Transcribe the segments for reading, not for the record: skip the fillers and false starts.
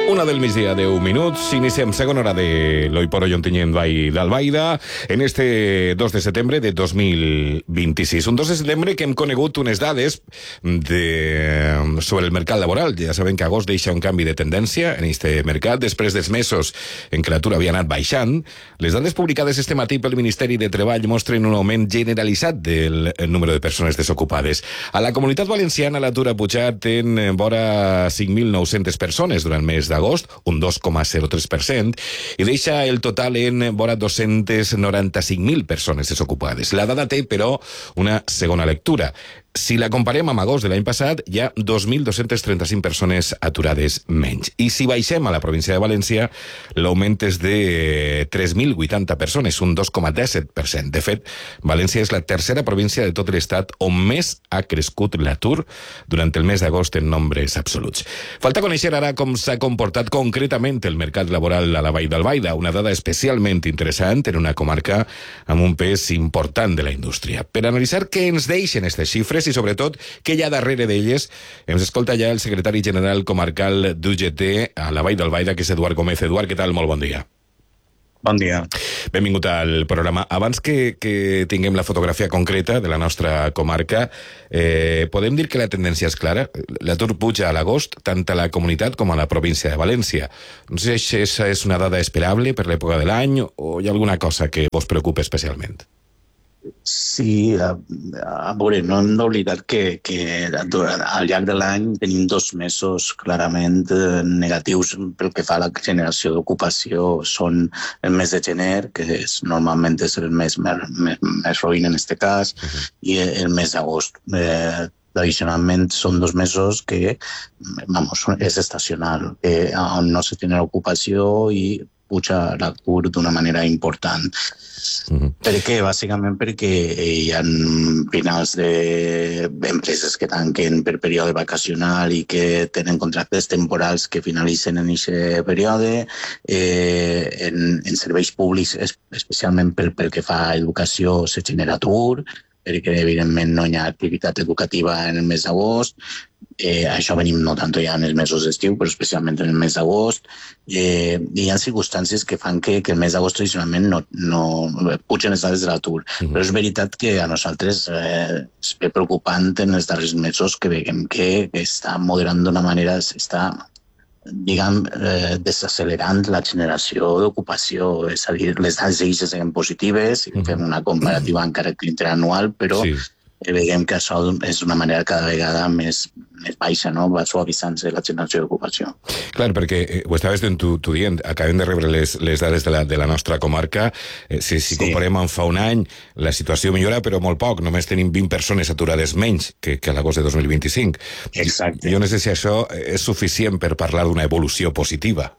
Una del migdia, 10 minuts. Iniciem segona hora de l'Oi por Hoy Ontinyent Vall d'Albaida en este 2 de setembre de 2026. Un 2 de setembre que hem conegut unes dades sobre el mercat laboral. Ja sabem que agost deixa un canvi de tendència en este mercat. Després dels mesos en què l'atur havia anat baixant, les dades publicades este matí pel Ministeri de Treball mostren un augment generalitzat del número de persones desocupades. A la Comunitat Valenciana l'atur ha pujat en vora 5.900 persones durant el mes d'agost, un 2,03%, i deixa el total en vora 295.000 persones desocupades. La dada té, però, una segona lectura. Si la comparem amb agost de l'any passat, hi ha 2.235 persones aturades menys. I si baixem a la província de València, l'augment és de 3.080 persones, un 2,17%. De fet, València és la tercera província de tot l'estat on més ha crescut l'atur durant el mes d'agost en nombres absoluts. Falta conèixer ara com s'ha comportat concretament el mercat laboral a la Vall d'Albaida, una dada especialment interessant en una comarca amb un pes important de la indústria. Per analitzar què ens deixen aquestes xifres i, sobretot, què hi ha darrere d'elles, ens escolta ja el secretari general comarcal d'UGT a la Vall d'Albaida, que és Eduard Gómez. Eduard, què tal? Molt bon dia. Bon dia. Benvingut al programa. Abans que tinguem la fotografia concreta de la nostra comarca, podem dir que la tendència és clara? L'atur puja a l'agost, tant a la comunitat com a la província de València. No sé si aquesta és una dada esperable per l'època de l'any o hi ha alguna cosa que vos preocupa especialment? Sí, a veure, no hem d'oblidar que al llarg de l'any tenim 2 mesos clarament negatius pel que fa a la generació d'ocupació. Són el mes de gener, que normalment és el mes més roïn en aquest cas, i el mes d'agost. Tradicionalment són 2 mesos que, és estacional, on no se té ocupació i puja l'atur d'una manera important. Per què? Bàsicament perquè hi ha finals d'empreses que tanquen per període vacacional i que tenen contractes temporals que finalitzen en aquest període. En serveis públics, especialment pel que fa a educació, se genera atur, perquè evidentment no hi ha activitat educativa en el mes d'agost. Això venim no tant ja en els mesos d'estiu, però especialment en el mes d'agost. Hi ha circumstàncies que fan que el mes d'agost tradicionalment no pugen les dades de l'atur. Però és veritat que a nosaltres és preocupant en els darrers mesos que veiem que està moderant d'una manera, està desaccelerant la generació d'ocupació. És a dir, les dades d'ells eren positives, fem una comparativa encara que interanual, però veiem que això és d'una manera cada vegada més baixa, no? Va suavitzant-se la generació d'ocupació. Clar, perquè ho estaves tu dient, acabem de rebre les dades de la nostra comarca. Si comparem amb fa un any, la situació millora, però molt poc. Només tenim 20 persones aturades menys que a l'agost de 2025. Exacte. Jo no sé si això és suficient per parlar d'una evolució positiva.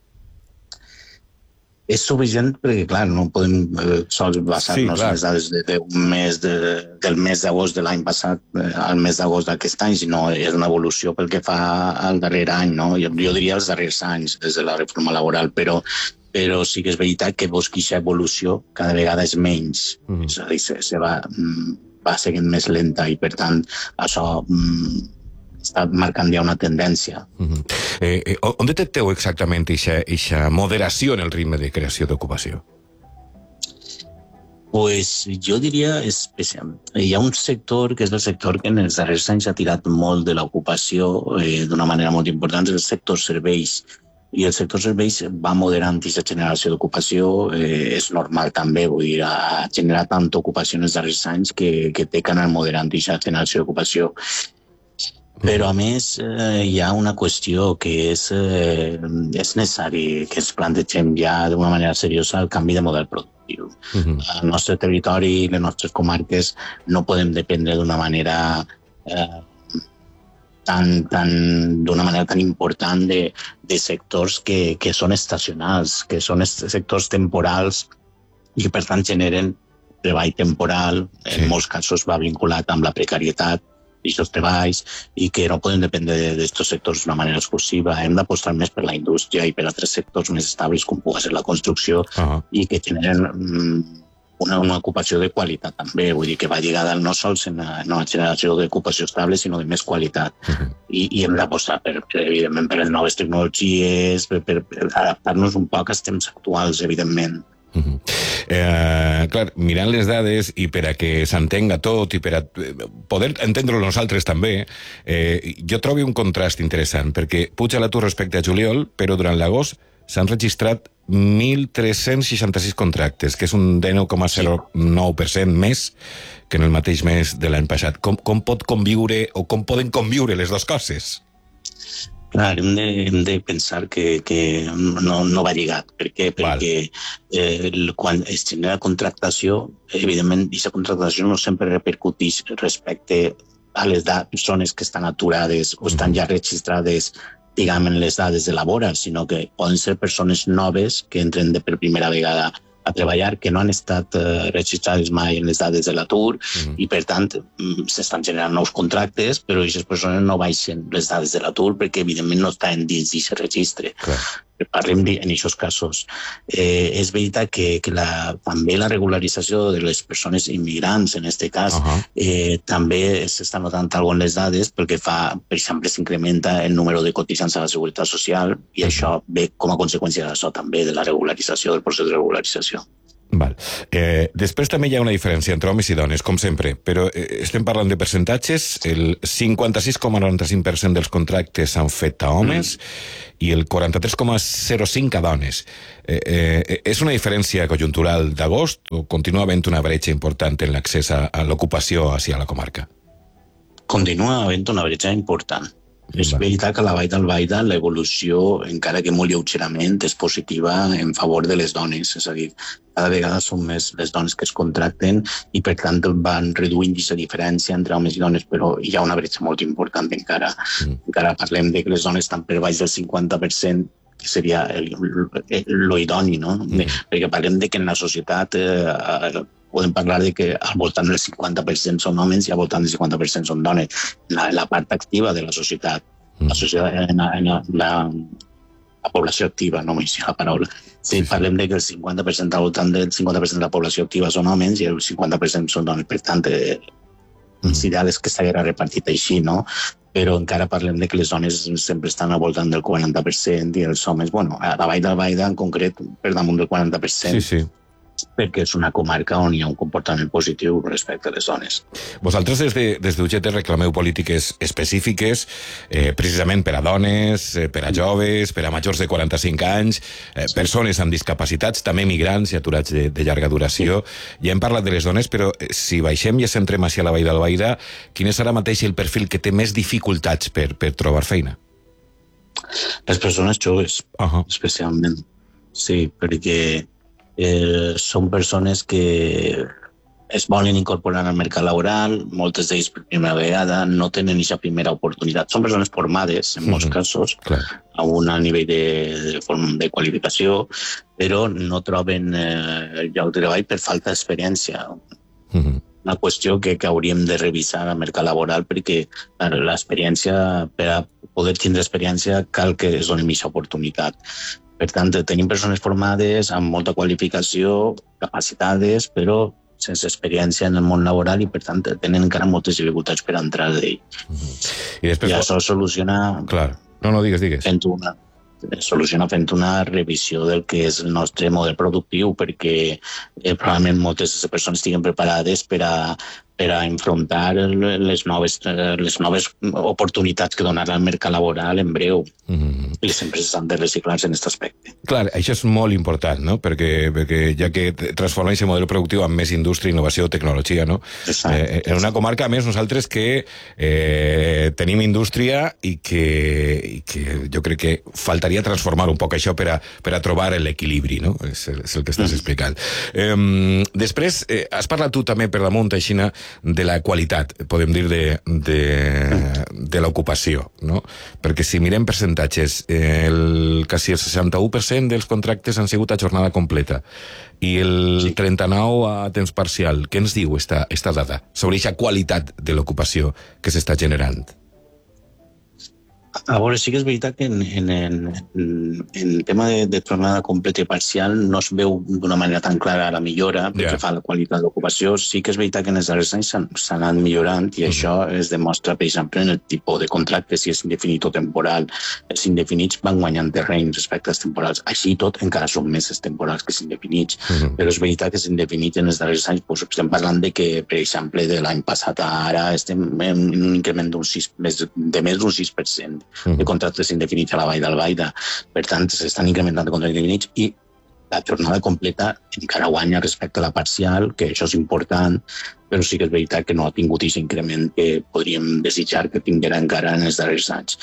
És suficient perquè, clar, no podem sols basar-nos en les dades del mes d'agost de l'any passat al mes d'agost d'aquest any, sinó és una evolució pel que fa al darrer any, no? Jo diria els darrers anys, des de la reforma laboral, però sí que és veritat que aquesta evolució cada vegada és menys. És a dir, va seguint més lenta i, per tant, això està marcant ja una tendència. On detecteu exactament aquesta moderació en el ritme de creació d'ocupació? Pues jo diria, hi ha un sector que és el sector que en els darrers anys ha tirat molt de l'ocupació d'una manera molt important, és el sector serveis. I el sector serveis va moderant aquesta generació d'ocupació, és normal també, vull dir, ha generat tanta ocupació en els darrers anys que té que anar moderant aquesta generació d'ocupació. Però, a més, hi ha una qüestió que és necessari que ens plantegem ja d'una manera seriosa el canvi de model productiu. El nostre territori i les nostres comarques no podem dependre d'una manera d'una manera tan important de sectors que són estacionals, que són sectors temporals i que, per tant, generen treball temporal, en molts casos va vinculat amb la precarietat, aquests treballs, i que no podem dependre d'aquests sectors d'una manera exclusiva. Hem d'apostar més per la indústria i per altres sectors més estables com pugui ser la construcció i que generen una ocupació de qualitat també, vull dir que va lligada no sols a una generació d'ocupació estable, sinó de més qualitat. I hem d'apostar, evidentment, per les noves tecnologies, per adaptar-nos un poc als temps actuals, evidentment. Clar, mirant les dades i per a que s'entenga tot i per a poder entendre-ho nosaltres també, jo trobo un contrast interessant, perquè puja l'atur respecte a juliol, però durant l'agost s'han registrat 1.366 contractes, que és un 19,09% més que en el mateix mes de l'any passat. Com pot conviure o com poden conviure les dues coses? Clar, hem de pensar que no va lligat. Per què? Perquè quan es genera contractació, evidentment, aquesta contractació no sempre repercuteix respecte a les persones que estan aturades o estan ja registrades, diguem, en les dades de laboral, sinó que poden ser persones noves que entren per primera vegada a treballar, que no han estat registrades mai en les dades de l'atur i, per tant, s'estan generant nous contractes, però aquestes persones no baixen les dades de l'atur perquè, evidentment, no estan dins d'aquest registre. Clar. Parlem en aquests casos. És veritat que també la regularització de les persones immigrants, en aquest cas, també s'està notant algunes les dades perquè per exemple, s'incrementa el número de cotitzants a la Seguretat Social i això ve com a conseqüència d'això també, de la regularització, del procés de regularització. Val. Després també hi ha una diferència entre homes i dones, com sempre, però estem parlant de percentatges. El 56,95% dels contractes s'han fet a homes i el 43,05% a dones. És una diferència conjuntural d'agost o continua havent una bretxa important en l'accés a l'ocupació hacia la comarca? Continua havent una bretxa important. És veritat que a la Vall d'Albaida l'evolució, encara que molt lleugerament, és positiva en favor de les dones. És a dir, cada vegada són més les dones que es contracten i, per tant, van reduint aquesta diferència entre homes i dones, però hi ha una bretxa molt important encara. Encara parlem de que les dones estan per baix del 50%, que seria l'idoni, no? Perquè parlem de que en la societat podem parlar de que al voltant del 50% són homes i al voltant del 50% són dones. La part activa de la societat, la població activa, no m'ho sé la paraula. Sí, parlem de que el 50%, al voltant del 50% de la població activa són homes i el 50% són dones. Per tant, l'ideal és que s'haguera repartit així, no? Però encara parlem de que les dones sempre estan al voltant del 40% i els homes, bueno, a la Vall d'Albaida en concret per damunt del 40%. Sí. Perquè és una comarca on hi ha un comportament positiu respecte a les dones. Vosaltres des d'UGT reclameu polítiques específiques precisament per a dones, per a joves, per a majors de 45 anys, persones amb discapacitats, també migrants i aturats de llarga duració. Ja hem parlat de les dones, però si baixem i centrem hacia la Vall d'Albaida, quin és ara mateix el perfil que té més dificultats per trobar feina? Les persones joves, especialment. Sí, perquè són persones que es volen incorporar al mercat laboral, moltes d'ells per primera vegada, no tenen aquesta primera oportunitat. Són persones formades, en molts casos, a un nivell de qualificació, però no troben lloc de treball per falta d'experiència. Una qüestió que hauríem de revisar al mercat laboral perquè l'experiència, per a poder tindre experiència, cal que es doni aquesta oportunitat. Per tant, tenim persones formades amb molta qualificació, capacitades, però sense experiència en el món laboral i, per tant, tenen encara moltes dificultats per entrar d'ell. I això soluciona... Clar. No, digues. Soluciona fent una revisió del que és el nostre model productiu, perquè probablement moltes de les persones estiguen preparades per a enfrontar les noves oportunitats que donarà el mercat laboral en breu. I les empreses han de reciclar-se en aquest aspecte. Clar, això és molt important, no? Perquè ja que transforma aquest model productiu amb més indústria, innovació, tecnologia, no? En una comarca, a més, nosaltres que tenim indústria i que jo crec que faltaria transformar un poc això per a trobar l'equilibri, no? És el que estàs explicant. Després, has parlat tu també per damunt, Aixina, de la qualitat, podem dir, de l'ocupació, no? Perquè si mirem percentatges, quasi el 61% dels contractes han sigut a jornada completa i el 39% a temps parcial. Què ens diu esta dada sobre aquesta qualitat de l'ocupació que s'està generant? A veure, sí que és veritat que en tema de jornada completa i parcial no es veu d'una manera tan clara la millora pel que fa a la qualitat d'ocupació. Sí que és veritat que en els darrers anys s'ha anat millorant i això es demostra, per exemple, en el tipus de contracte, si és indefinit o temporal. Els indefinits van guanyant terreny respecte als temporals. Així tot, encara són més els temporals que els indefinits. Però és veritat que els indefinits en els darrers anys estem parlant de que, per exemple, de l'any passat a ara estem en un increment de més d'un 6% de contractes indefinits a la Vall d'Albaida. Per tant, s'estan incrementant de contractes indefinits i la jornada completa encara guanya respecte a la parcial, que això és important, però sí que és veritat que no ha tingut aquest increment que podríem desitjar que tinguera encara en els darrers anys.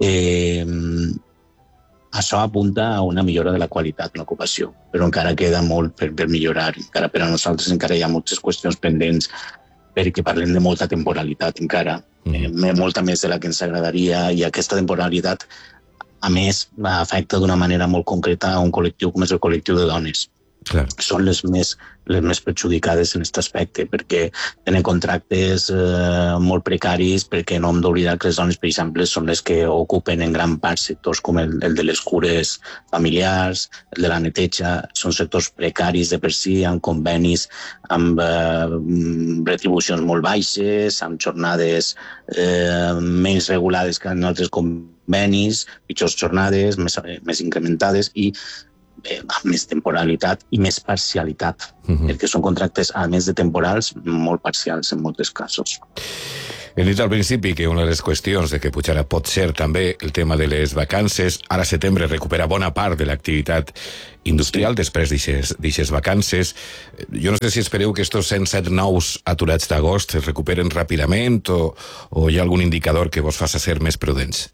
Això apunta a una millora de la qualitat de l'ocupació, però encara queda molt per millorar. Encara per a nosaltres encara hi ha moltes qüestions pendents perquè parlem de molta temporalitat encara, molta més de la que ens agradaria, i aquesta temporalitat, a més, afecta d'una manera molt concreta a un col·lectiu com és el col·lectiu de dones. Clar. Són les més perjudicades en aquest aspecte, perquè tenen contractes molt precaris, perquè no hem d'oblidar que les dones, per exemple, són les que ocupen en gran part sectors com el de les cures familiars, el de la neteja, són sectors precaris de per si, amb convenis amb retribucions molt baixes, amb jornades menys regulades que en altres convenis, pitjors jornades, més incrementades i amb més temporalitat i més parcialitat, perquè són contractes, a més de temporals, molt parcials en molts casos. Hem dit al principi que una de les qüestions de que pujarà pot ser també el tema de les vacances. Ara a setembre recupera bona part de l'activitat industrial després d'eixes vacances. Jo no sé si espereu que estos 107 nous aturats d'agost es recuperen ràpidament o hi ha algun indicador que vos faça ser més prudents?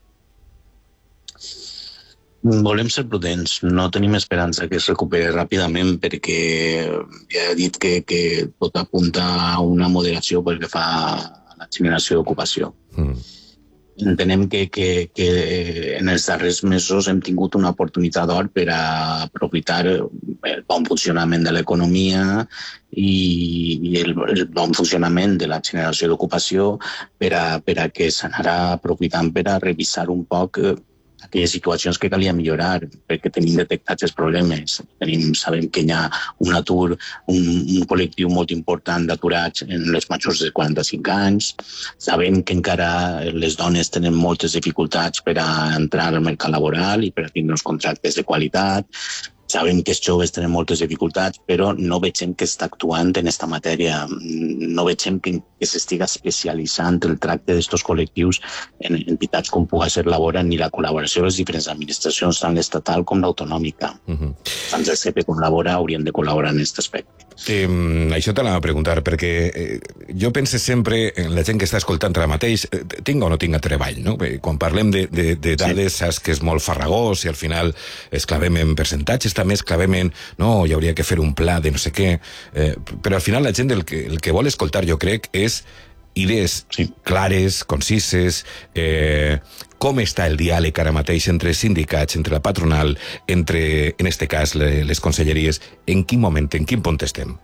Volem ser prudents, no tenim esperança que es recuperi ràpidament perquè ja he dit que tot apunta a una moderació pel que fa a la generació d'ocupació. Entenem que en els darrers mesos hem tingut una oportunitat d'or per a aprofitar el bon funcionament de l'economia i el bon funcionament de la generació d'ocupació per a que s'anarà aprofitant per a revisar un poc aquelles situacions que calia millorar, perquè tenim detectats els problemes. Sabem que hi ha un atur, un col·lectiu molt important d'aturats en les majors de 45 anys. Sabem que encara les dones tenen moltes dificultats per a entrar al mercat laboral i per a tindre uns contractes de qualitat. Sabem que els joves tenen moltes dificultats, però no veiem que està actuant en aquesta matèria. No veiem que s'estiga especialitzant el tracte d'aquests col·lectius en entitats com pugui ser Labora ni la col·laboració de les diferents administracions, tant l'estatal com l'autonòmica. Tant el CEPE com Labora haurien de col·laborar en aquest aspecte. Això te l'anava a preguntar, perquè jo penso sempre en la gent que està escoltant ara mateix, tinga o no tinga treball, no? Quan parlem de dades, saps que és molt farragós i al final es clavem en percentatges, també es clavem en no, hi hauria que fer un pla de no sé què, però al final la gent el que vol escoltar, jo crec, és idees clares, concises, com està el diàleg ara mateix entre sindicats, entre la patronal, entre, en este cas, les conselleries, en quin moment, en quin punt estem?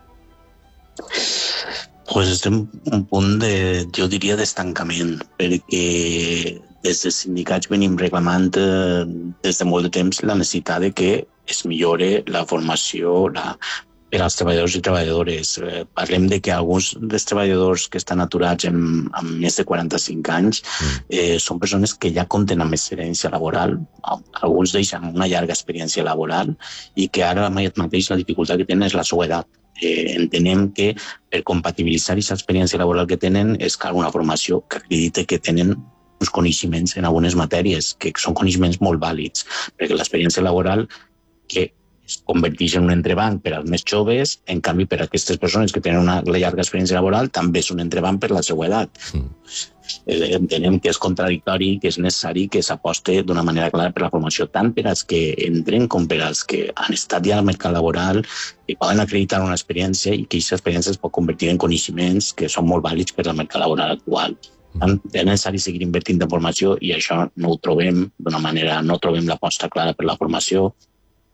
Pues estem en un punt jo diria, d'estancament, perquè des dels sindicats venim reclamant des de molt de temps la necessitat de que es millore la formació per als treballadors i treballadores. Parlem de que alguns dels treballadors que estan aturats amb més de 45 anys són persones que ja compten amb experiència laboral, alguns d'ells amb una llarga experiència laboral i que ara mateix la dificultat que tenen és la seva edat. Entenem que per compatibilitzar aquesta experiència laboral que tenen es cal una formació que acredite que tenen uns coneixements en algunes matèries, que són coneixements molt vàlids, perquè l'experiència laboral que es converteix en un entrebanc per als més joves, en canvi per a aquestes persones que tenen una llarga experiència laboral també és un entrebanc per la seva edat. Entenem que és contradictori, que és necessari que s'aposte d'una manera clara per la formació, tant per als que entren com per als que han estat ja al mercat laboral i poden acreditar una experiència i que aquesta experiència es pot convertir en coneixements que són molt vàlids per al mercat laboral actual. És necessari seguir invertint en formació i això no ho trobem d'una manera, no trobem l'aposta clara per la formació.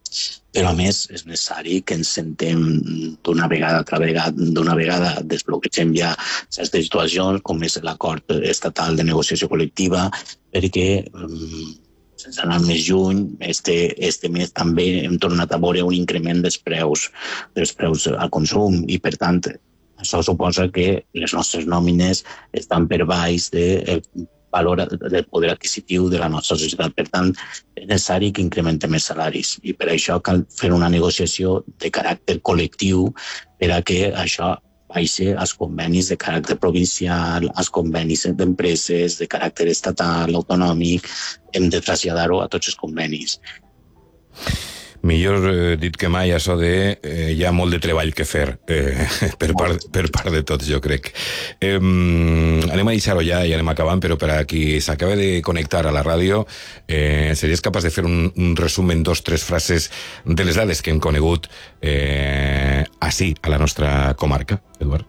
Però a més és necessari que ens sentem d'una vegada desbloquegem ja aquestes situacions, com és l'acord estatal de negociació col·lectiva, perquè sense anar més lluny, este mes també hem tornat a veure un increment dels preus al consum i, per tant, això suposa que les nostres nòmines estan per baix del valor del poder adquisitiu de la nostra societat. Per tant, és necessari que incrementem els salaris i per això cal fer una negociació de caràcter col·lectiu per a que això baixi als convenis de caràcter provincial, als convenis d'empreses de caràcter estatal, autonòmic. Hem de traslladar-ho a tots els convenis. Millor dit que mai, això de hi ha molt de treball que fer per part de tots, jo crec. Anem a deixar-ho ja i anem acabant, però per a qui s'acaba de connectar a la ràdio, series capaç de fer un resum en 2 o 3 frases de les dades que hem conegut ací, a la nostra comarca, Eduard?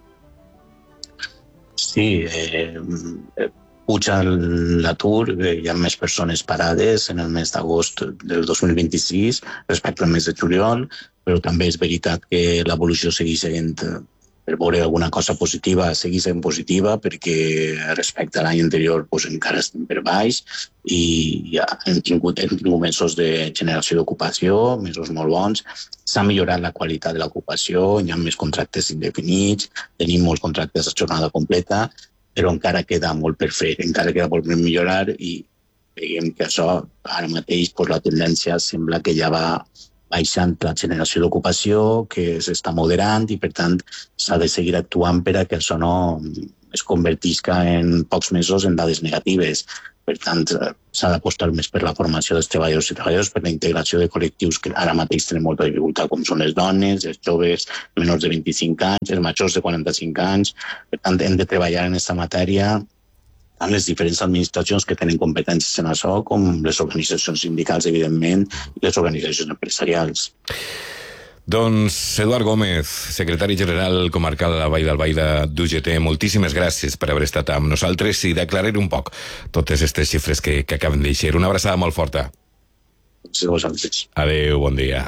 Sí, puja l'atur, hi ha més persones parades en el mes d'agost del 2026 respecte al mes de juliol, però també és veritat que l'evolució segueix sent, per veure alguna cosa positiva, segueix sent positiva, perquè respecte a l'any anterior encara estem per baix i ja hem tingut mesos de generació d'ocupació, mesos molt bons. S'ha millorat la qualitat de l'ocupació, hi ha més contractes indefinits, tenim molts contractes a jornada completa, però encara queda molt per fer, encara queda molt per millorar i veiem que això ara mateix la tendència sembla que ja va baixant la generació d'ocupació, que s'està moderant i per tant s'ha de seguir actuant per a que això no es convertisca en pocs mesos en dades negatives. Per tant, s'ha d'apostar més per la formació dels treballadors i treballadors, per la integració de col·lectius que ara mateix tenen molta dificultat, com són les dones, els joves menors de 25 anys, els majors de 45 anys. Per tant, hem de treballar en aquesta matèria amb les diferents administracions que tenen competències en això, com les organitzacions sindicals, evidentment, i les organitzacions empresarials. Doncs Eduard Gómez, secretari general comarcal de la Vall d'Albaida d'UGT, moltíssimes gràcies per haver estat amb nosaltres i d'aclarir un poc totes aquestes xifres que acaben d'eixir. Una abraçada molt forta. Sí, vosaltres. Adéu, bon dia.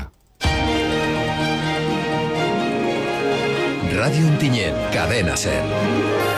Ràdio Ontinyent, Cadena 100.